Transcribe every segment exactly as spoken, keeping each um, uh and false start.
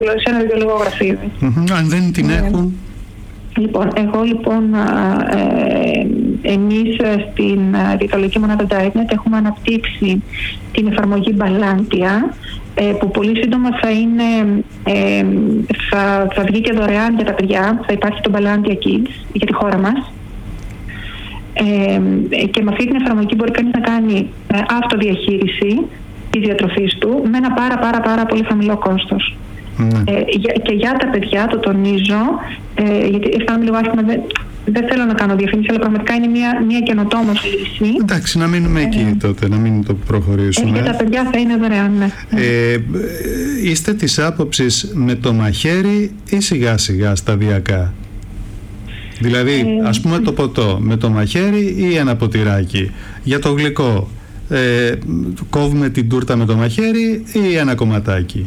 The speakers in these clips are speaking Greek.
σε ένα βιολογικό γραφείο. Mm-hmm. Αν δεν την έχουν. Λοιπόν, εγώ λοιπόν, ε, εμείς στην διαιτολογική μονάδα Dietnet έχουμε αναπτύξει την εφαρμογή Balantia, ε, που πολύ σύντομα θα είναι, ε, θα, θα βγει και δωρεάν για τα παιδιά, θα υπάρχει το Balantia Kids για τη χώρα μας. Ε, και με αυτή την εφαρμογή μπορεί κανείς να κάνει ε, αυτοδιαχείριση της διατροφής του με ένα πάρα πάρα πάρα πολύ χαμηλό κόστος. Mm. Ε, για, και για τα παιδιά, το τονίζω, ε, γιατί αισθάνομαι λίγο άσχημα, δεν, δεν θέλω να κάνω διαφήμιση, αλλά πραγματικά είναι μια, μια καινοτόμως λύση. Εντάξει, να μείνουμε ε, εκεί τότε, να μην το προχωρήσουμε. Ε, για τα παιδιά θα είναι δωρεάν, ναι. Ε, είστε της άποψης με το μαχαίρι ή σιγά σιγά σταδιακά? Δηλαδή, ε, ας πούμε το ποτό με το μαχαίρι ή ένα ποτηράκι? Για το γλυκό, ε, κόβουμε την τούρτα με το μαχαίρι ή ένα κομματάκι?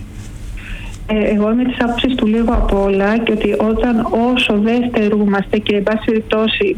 Εγώ είμαι της άποψης του λίγο απ' όλα, και ότι όταν όσο δεν στερούμαστε και εν πάση περιπτώσει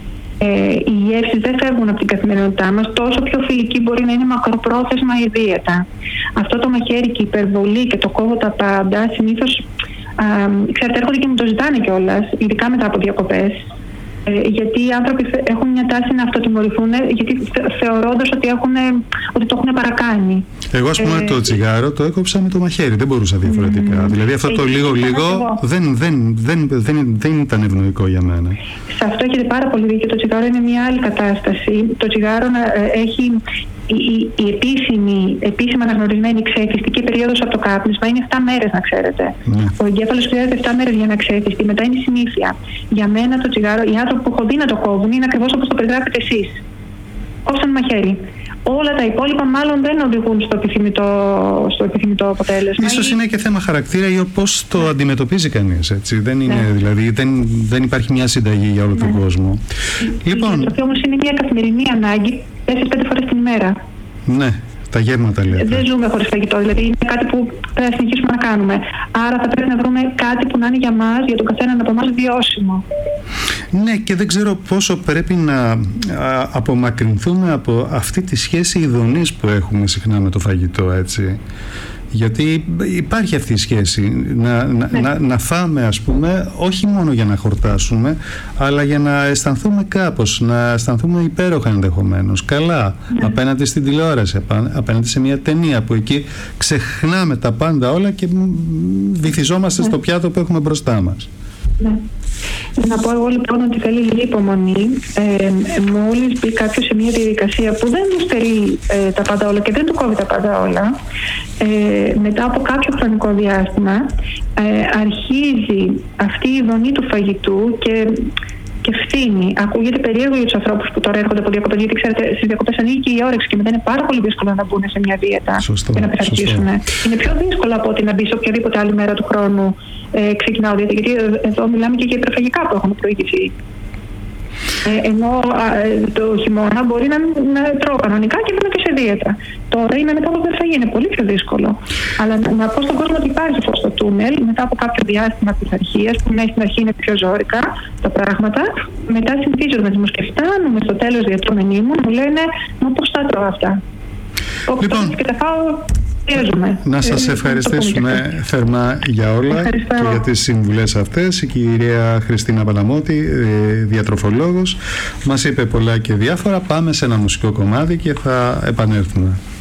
ε, οι γεύσεις δεν φεύγουν από την καθημερινότητά μας, τόσο πιο φιλική μπορεί να είναι μακροπρόθεσμα η δίαιτα. Αυτό το μαχαίρι και η υπερβολή και το κόβω τα πάντα συνήθως, α, ξέρετε, έρχονται και μου το ζητάνε κιόλας, ειδικά μετά από διακοπές. Γιατί οι άνθρωποι έχουν μια τάση να αυτοτιμωρηθούν, γιατί θεωρώντας ότι, έχουν, ότι το έχουν παρακάνει. Εγώ, ας πούμε, ε, το τσιγάρο το έκοψα με το μαχαίρι, δεν μπορούσα διαφορετικά. Mm, δηλαδή αυτό το λίγο-λίγο δεν, δεν, δεν, δεν, δεν ήταν ευνοϊκό για μένα. Σε αυτό έχετε πάρα πολύ δίκιο. Το τσιγάρο είναι μια άλλη κατάσταση. Το τσιγάρο ε, έχει η, η, η επίσημη, επίσημα αναγνωρισμένη ξεφυστική περίοδος από το κάπνισμα είναι επτά μέρες, να ξέρετε. Mm. Ο εγκέφαλος χρειάζεται επτά μέρες για να ξεφυστεί, μετά είναι συνήθεια. Για μένα το τσιγάρο, οι άνθρωποι που έχω δει να το κόβουν είναι ακριβώς όπως το περιγράφετε εσείς. Κόψαν μαχαίρι. Όλα τα υπόλοιπα μάλλον δεν οδηγούν στο επιθυμητό, στο επιθυμητό αποτέλεσμα. Ίσως είναι και θέμα χαρακτήρα ή πώς το ναι. αντιμετωπίζει κανείς. Έτσι. Δεν, είναι, ναι. δηλαδή, δεν, δεν υπάρχει μια συνταγή για όλο ναι. τον κόσμο. Η λοιπόν, διατροφή όμως είναι μια καθημερινή ανάγκη, τέσσερις πέντε φορές την ημέρα. Ναι. Τα γεύματα λέτε. Δεν ζούμε χωρίς φαγητό, δηλαδή είναι κάτι που πρέπει να συνεχίσουμε να κάνουμε. Άρα θα πρέπει να βρούμε κάτι που να είναι για μας, για τον καθέναν από εμάς βιώσιμο. Ναι, και δεν ξέρω πόσο πρέπει να απομακρυνθούμε από αυτή τη σχέση ειδονής που έχουμε συχνά με το φαγητό, έτσι. Γιατί υπάρχει αυτή η σχέση να, να, ναι. να, να φάμε, ας πούμε, όχι μόνο για να χορτάσουμε, αλλά για να αισθανθούμε κάπως, να αισθανθούμε υπέροχα ενδεχομένως, καλά, ναι. απέναντι στην τηλεόραση, απέναντι σε μια ταινία που εκεί ξεχνάμε τα πάντα όλα και βυθιζόμαστε ναι. στο πιάτο που έχουμε μπροστά μας. Ναι. Να πω εγώ λοιπόν ότι θέλει λίγη υπομονή. Ε, μόλις μπει κάποιος σε μια διαδικασία που δεν του στερεί ε, τα πάντα όλα και δεν του κόβει τα πάντα όλα, ε, μετά από κάποιο χρονικό διάστημα ε, αρχίζει αυτή η ειδονή του φαγητού και, και φθήνει. Ακούγεται περίεργο για τους ανθρώπους που τώρα έρχονται από διακοπές, γιατί ξέρετε, στις διακοπές ανοίγει και η όρεξη και μετά είναι πάρα πολύ δύσκολο να μπουν σε μια δίαιτα σωστό, και να πειθαρχήσουν. Είναι πιο δύσκολο από ότι να μπει σε οποιαδήποτε άλλη μέρα του χρόνου ε, ξεκινάω δίαιτα, γιατί εδώ μιλάμε και για υπερφαγικά που έχουν προηγηθεί. Ε, ενώ α, το χειμώνα μπορεί να, να τρώω κανονικά και να είμαι και σε δίαιτα. Τώρα η μετάβαση θα είναι πολύ πιο δύσκολο. Αλλά να, να πω στον κόσμο ότι υπάρχει φως στο τούνελ μετά από κάποιο διάστημα πειθαρχίας, που ναι, στην αρχή είναι πιο ζώρικα τα πράγματα. Μετά συνηθίζει ο οργανισμός και φτάνουμε στο τέλος διατρομενή μου, μου λένε μα πώς θα τρώω αυτά. Λοιπόν, και τα φάω. Να σας ευχαριστήσουμε θερμά για όλα. Ευχαριστώ. Και για τις συμβουλές αυτές. Η κυρία Χριστίνα Παλαμώτη, διατροφολόγος, μας είπε πολλά και διάφορα. Πάμε σε ένα μουσικό κομμάτι και θα επανέλθουμε.